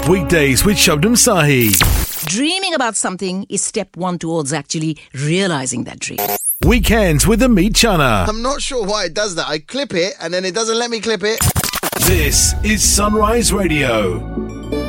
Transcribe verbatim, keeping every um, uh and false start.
weekdays with Shabnam Sahi. Dreaming about something is step one towards actually realizing that dream. Weekends with Amit Chana. I'm not sure why it does that. I clip it and then it doesn't let me clip it. This is Sunrise Radio.